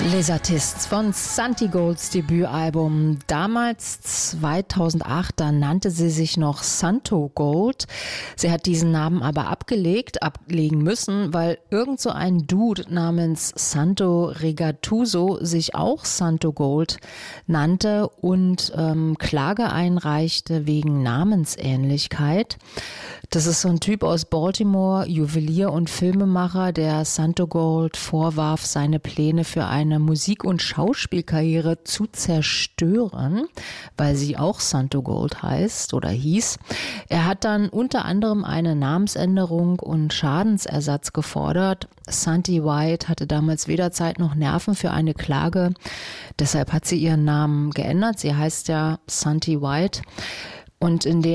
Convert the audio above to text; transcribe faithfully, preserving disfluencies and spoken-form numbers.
Les Artistes von Santi Golds Debütalbum. Damals zweitausendacht, da nannte sie sich noch Santo Gold. Sie hat diesen Namen aber abgelegt, ablegen müssen, weil irgend so ein Dude namens Santo Regatuso sich auch Santo Gold nannte und ähm, Klage einreichte wegen Namensähnlichkeit. Das ist so ein Typ aus Baltimore, Juwelier und Filmemacher, der Santo Gold vorwarf, seine Pläne für eine Musik- und Schauspielkarriere zu zerstören, weil sie auch Santo Gold heißt oder hieß. Er hat dann unter anderem eine Namensänderung und Schadensersatz gefordert. Santi White hatte damals weder Zeit noch Nerven für eine Klage. Deshalb hat sie ihren Namen geändert. Sie heißt ja Santi White. Und in der